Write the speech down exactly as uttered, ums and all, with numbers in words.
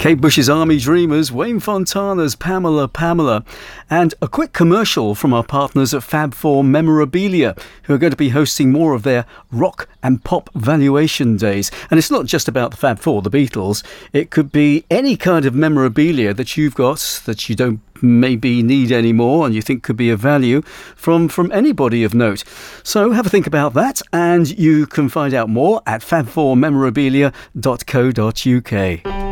Kate Bush's Army Dreamers, Wayne Fontana's Pamela Pamela, and a quick commercial from our partners at Fab Four Memorabilia, who are going to be hosting more of their rock and pop valuation days. And it's not just about the Fab Four, the Beatles. It could be any kind of memorabilia that you've got that you don't maybe need anymore and you think could be of value from from anybody of note. So have a think about that, and you can find out more at fab four memorabilia dot co dot uk.